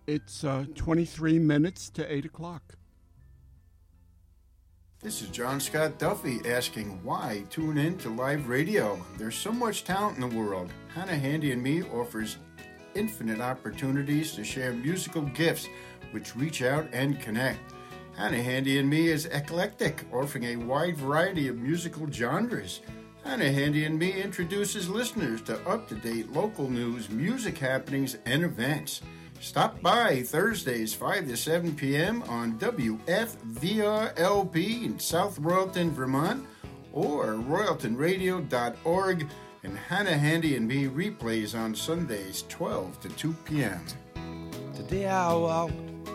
It's 23 minutes to 8 o'clock. This is John Scott Duffy asking why tune in to live radio. There's so much talent in the world. Hannah Handy and Me offers infinite opportunities to share musical gifts which reach out and connect. Hannah Handy and Me is eclectic, offering a wide variety of musical genres. Hannah Handy and Me introduces listeners to up-to-date local news, music happenings, and events. Stop by Thursdays 5 to 7 p.m. on WFVRLP in South Royalton, Vermont, or royaltonradio.org, and Hannah Handy and Me replays on Sundays 12 to 2 p.m. Today I walk